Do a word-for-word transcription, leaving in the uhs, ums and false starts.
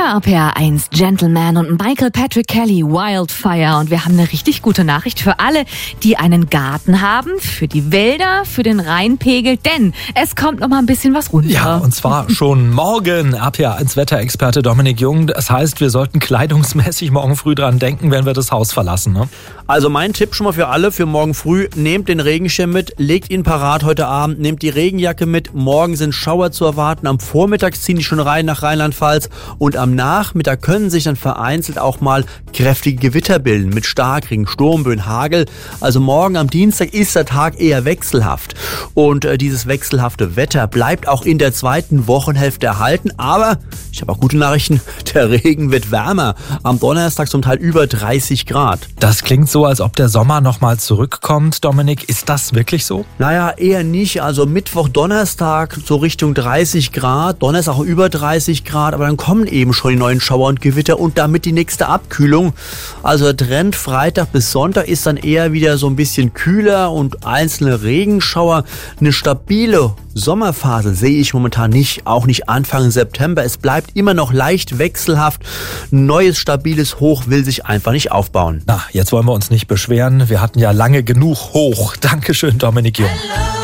Bei R P R eins Gentleman und Michael Patrick Kelly, Wildfire. Und wir haben eine richtig gute Nachricht für alle, die einen Garten haben, für die Wälder, für den Rheinpegel, denn es kommt noch mal ein bisschen was runter. Ja, und zwar schon morgen. R P R eins Wetterexperte Dominik Jung. Das heißt, wir sollten kleidungsmäßig morgen früh dran denken, wenn wir das Haus verlassen, ne? Also mein Tipp schon mal für alle, für morgen früh, nehmt den Regenschirm mit, legt ihn parat heute Abend, nehmt die Regenjacke mit, morgen sind Schauer zu erwarten, am Vormittag ziehen die schon rein nach Rheinland-Pfalz und am Nachmittag können sich dann vereinzelt auch mal kräftige Gewitter bilden mit Starkregen, Sturmböen, Hagel. Also morgen am Dienstag ist der Tag eher wechselhaft und äh, dieses wechselhafte Wetter bleibt auch in der zweiten Wochenhälfte erhalten, aber ich habe auch gute Nachrichten, der Regen wird wärmer, am Donnerstag zum Teil über dreißig Grad. Das klingt so, als ob der Sommer nochmal zurückkommt, Dominik. Ist das wirklich so? Naja, eher nicht. Also Mittwoch, Donnerstag so Richtung dreißig Grad, Donnerstag auch über dreißig Grad, aber dann kommen eben schon die neuen Schauer und Gewitter und damit die nächste Abkühlung. Also der Trend Freitag bis Sonntag ist dann eher wieder so ein bisschen kühler und einzelne Regenschauer. Eine stabile Sommerphase sehe ich momentan nicht, auch nicht Anfang September. Es bleibt immer noch leicht wechselhaft. Ein neues, stabiles Hoch will sich einfach nicht aufbauen. Na, jetzt wollen wir uns nicht beschweren. Wir hatten ja lange genug Hoch. Dankeschön, Dominik Jung.